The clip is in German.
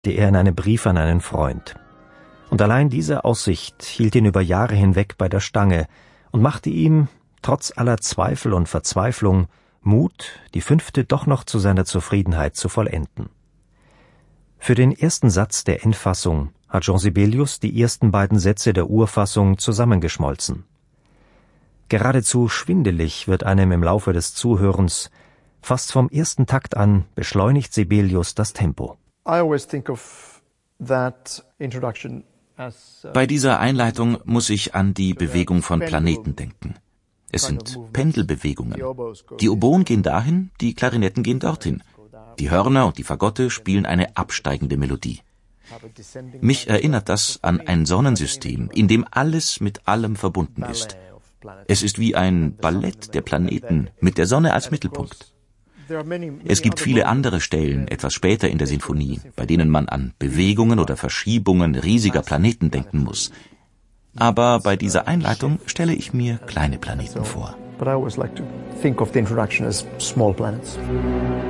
er in einem Brief an einen Freund. Und allein diese Aussicht hielt ihn über Jahre hinweg bei der Stange und machte ihm, trotz aller Zweifel und Verzweiflung, Mut, die 5. doch noch zu seiner Zufriedenheit zu vollenden. Für den ersten Satz der Endfassung hat Jean Sibelius die ersten beiden Sätze der Urfassung zusammengeschmolzen. Geradezu schwindelig wird einem im Laufe des Zuhörens. Fast vom ersten Takt an beschleunigt Sibelius das Tempo. Bei dieser Einleitung muss ich an die Bewegung von Planeten denken. Es sind Pendelbewegungen. Die Oboen gehen dahin, die Klarinetten gehen dorthin. Die Hörner und die Fagotte spielen eine absteigende Melodie. Mich erinnert das an ein Sonnensystem, in dem alles mit allem verbunden ist. Es ist wie ein Ballett der Planeten mit der Sonne als Mittelpunkt. Es gibt viele andere Stellen, etwas später in der Sinfonie, bei denen man an Bewegungen oder Verschiebungen riesiger Planeten denken muss. Aber bei dieser Einleitung stelle ich mir kleine Planeten vor.